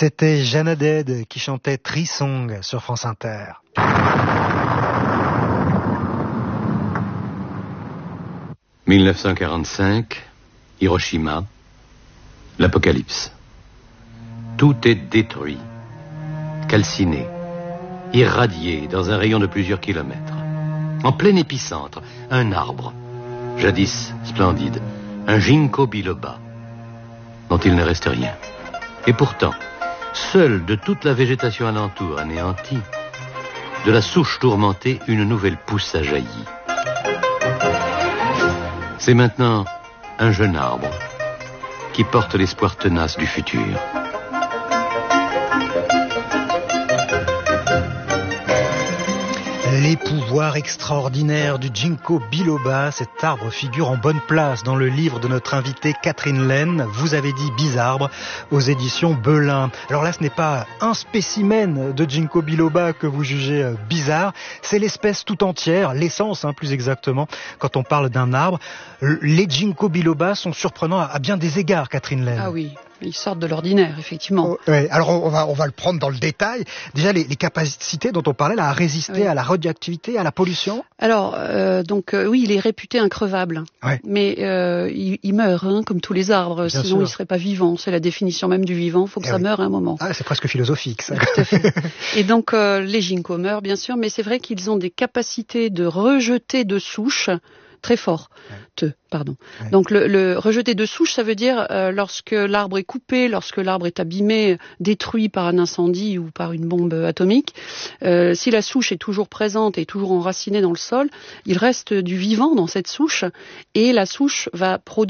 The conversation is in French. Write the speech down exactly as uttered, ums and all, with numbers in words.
C'était Jeanne Haddad qui chantait Tree Song sur France Inter. mille neuf cent quarante-cinq, Hiroshima, l'apocalypse. Tout est détruit, calciné, irradié dans un rayon de plusieurs kilomètres. En plein épicentre, un arbre, jadis splendide, un ginkgo biloba, dont il ne reste rien. Et pourtant, seule de toute la végétation alentour anéantie, de la souche tourmentée, une nouvelle pousse a jailli. C'est maintenant un jeune arbre qui porte l'espoir tenace du futur. Les pouvoirs extraordinaires du ginkgo biloba, cet arbre figure en bonne place dans le livre de notre invitée Catherine Laine, Vous avez dit bizarbre, aux éditions Belin. Alors là, ce n'est pas un spécimen de ginkgo biloba que vous jugez euh, bizarre, c'est l'espèce tout entière, l'essence hein, plus exactement, quand on parle d'un arbre. Les ginkgo biloba sont surprenants à, à bien des égards, Catherine Laine. Ah oui. Ils sortent de l'ordinaire, effectivement. Oh, ouais. Alors on va on va le prendre dans le détail. Déjà les, les capacités dont on parlait là, à résister oui. à la radioactivité, à la pollution. Alors euh, donc euh, oui, il est réputé increvable, ouais. mais euh, il, il meurt hein, comme tous les arbres. Bien sinon sûr. Il serait pas vivant. C'est la définition même du vivant. Il faut que eh ça oui. meure à un moment. Ah, c'est presque philosophique ça. Tout à fait. Et donc euh, les ginkgos meurent bien sûr, mais c'est vrai qu'ils ont des capacités de rejeter de souches très fort. Ouais. Te, pardon. Ouais. Donc le, le rejeté de souche, ça veut dire euh, lorsque l'arbre est coupé, lorsque l'arbre est abîmé, détruit par un incendie ou par une bombe atomique, euh, si la souche est toujours présente et toujours enracinée dans le sol, il reste du vivant dans cette souche et la souche va produire